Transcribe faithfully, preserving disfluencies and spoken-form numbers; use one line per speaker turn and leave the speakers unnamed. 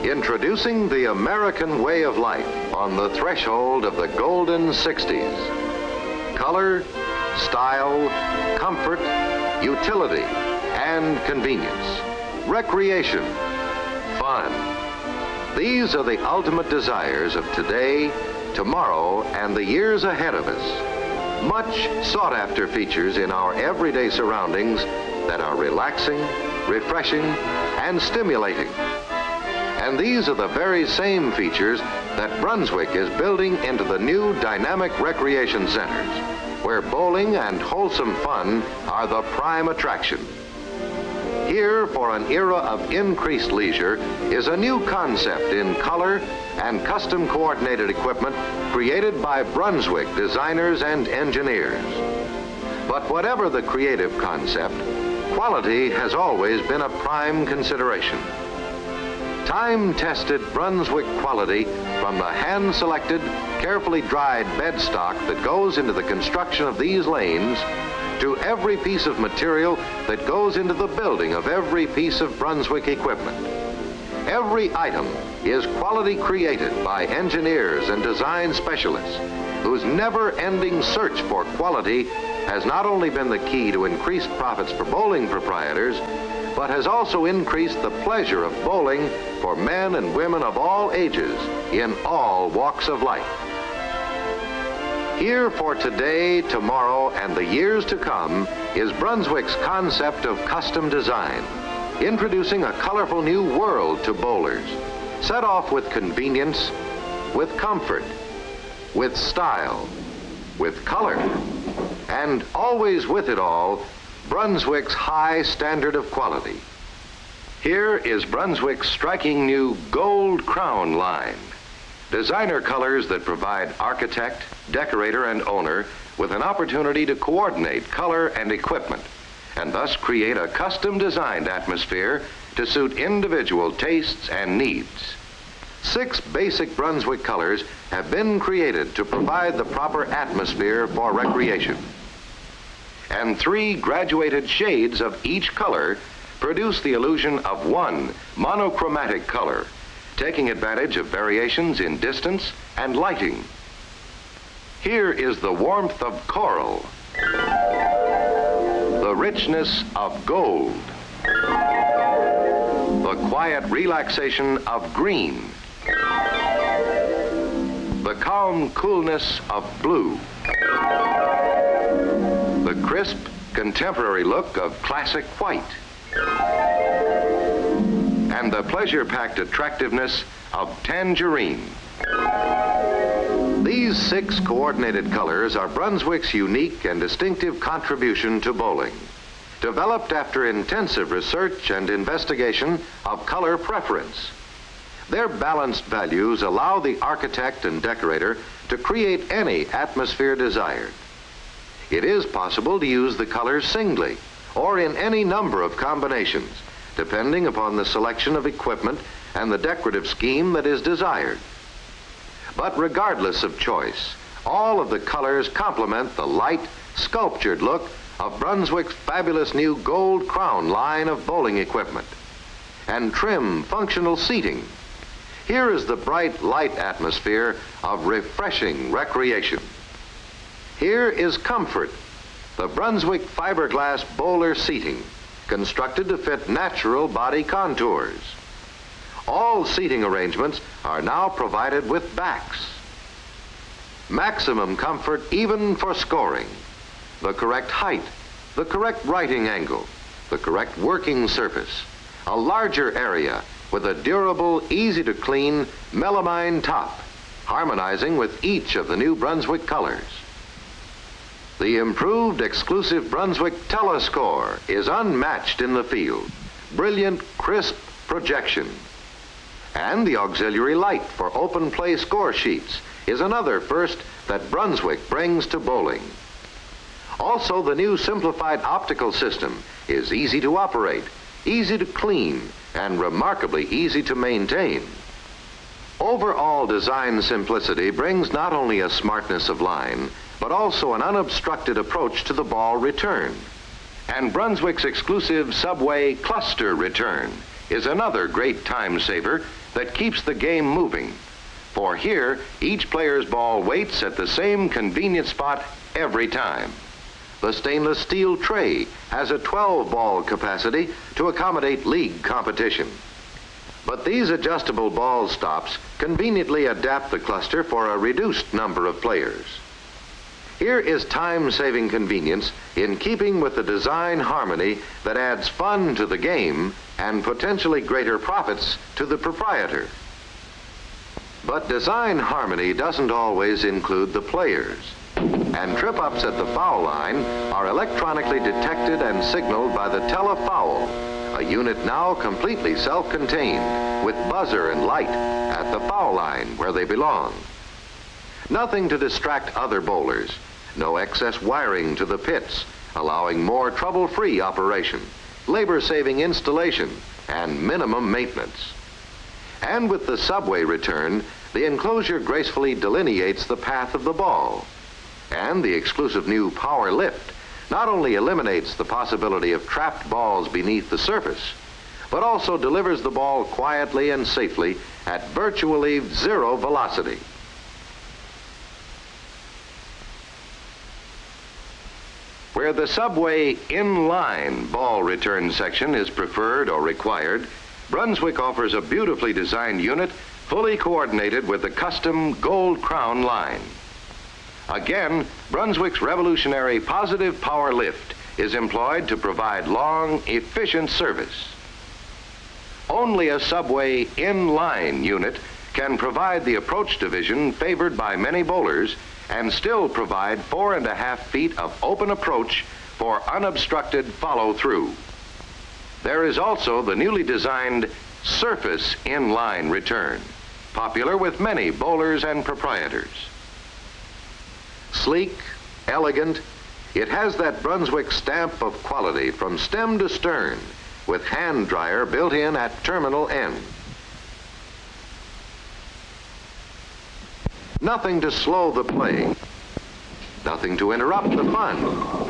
Introducing the American way of life on the threshold of the golden sixties. Color, style, comfort, utility, and convenience. Recreation, fun. These are the ultimate desires of today, tomorrow, and the years ahead of us. Much sought-after features in our everyday surroundings that are relaxing, refreshing, and stimulating. And these are the very same features that Brunswick is building into the new dynamic recreation centers, where bowling and wholesome fun are the prime attraction. Here, for an era of increased leisure, is a new concept in color and custom coordinated equipment created by Brunswick designers and engineers. But whatever the creative concept, quality has always been a prime consideration. Time-tested Brunswick quality from the hand-selected, carefully dried bed stock that goes into the construction of these lanes to every piece of material that goes into the building of every piece of Brunswick equipment. Every item is quality created by engineers and design specialists whose never-ending search for quality has not only been the key to increased profits for bowling proprietors, but has also increased the pleasure of bowling for men and women of all ages in all walks of life. Here for today, tomorrow, and the years to come is Brunswick's concept of custom design, introducing a colorful new world to bowlers, set off with convenience, with comfort, with style, with color, and always with it all, Brunswick's high standard of quality. Here is Brunswick's striking new Gold Crown line. Designer colors that provide architect, decorator, and owner with an opportunity to coordinate color and equipment, and thus create a custom-designed atmosphere to suit individual tastes and needs. Six basic Brunswick colors have been created to provide the proper atmosphere for recreation. And three graduated shades of each color produce the illusion of one monochromatic color, taking advantage of variations in distance and lighting. Here is the warmth of coral, the richness of gold, the quiet relaxation of green, the calm coolness of blue, the crisp, contemporary look of classic white, and the pleasure-packed attractiveness of tangerine. These six coordinated colors are Brunswick's unique and distinctive contribution to bowling, developed after intensive research and investigation of color preference. Their balanced values allow the architect and decorator to create any atmosphere desired. It is possible to use the colors singly or in any number of combinations, depending upon the selection of equipment and the decorative scheme that is desired. But regardless of choice, all of the colors complement the light, sculptured look of Brunswick's fabulous new Gold Crown line of bowling equipment and trim, functional seating. Here is the bright light atmosphere of refreshing recreation. Here is comfort, the Brunswick fiberglass bowler seating, constructed to fit natural body contours. All seating arrangements are now provided with backs. Maximum comfort even for scoring. The correct height, the correct writing angle, the correct working surface, a larger area with a durable, easy-to-clean melamine top, harmonizing with each of the new Brunswick colors. The improved exclusive Brunswick Telescore is unmatched in the field. Brilliant, crisp projection. And the auxiliary light for open play score sheets is another first that Brunswick brings to bowling. Also, the new simplified optical system is easy to operate, easy to clean, and remarkably easy to maintain. Overall design simplicity brings not only a smartness of line, but also an unobstructed approach to the ball return. And Brunswick's exclusive Subway Cluster Return is another great time saver that keeps the game moving. For here, each player's ball waits at the same convenient spot every time. The stainless steel tray has a twelve ball capacity to accommodate league competition. But these adjustable ball stops conveniently adapt the cluster for a reduced number of players. Here is time-saving convenience in keeping with the design harmony that adds fun to the game and potentially greater profits to the proprietor. But design harmony doesn't always include the players, and trip-ups at the foul line are electronically detected and signaled by the telefoul, a unit now completely self-contained with buzzer and light at the foul line where they belong. Nothing to distract other bowlers, no excess wiring to the pits, allowing more trouble-free operation, labor-saving installation, and minimum maintenance. And with the subway return, the enclosure gracefully delineates the path of the ball. And the exclusive new Power Lift not only eliminates the possibility of trapped balls beneath the surface, but also delivers the ball quietly and safely at virtually zero velocity. Where the subway in-line ball return section is preferred or required, Brunswick offers a beautifully designed unit fully coordinated with the custom Gold Crown line. Again, Brunswick's revolutionary Positive Power Lift is employed to provide long, efficient service. Only a subway in-line unit can provide the approach division favored by many bowlers and still provide four and a half feet of open approach for unobstructed follow-through. There is also the newly designed Surface in-line return, popular with many bowlers and proprietors. Sleek, elegant, it has that Brunswick stamp of quality from stem to stern, with hand dryer built in at terminal end. Nothing to slow the play, nothing to interrupt the fun.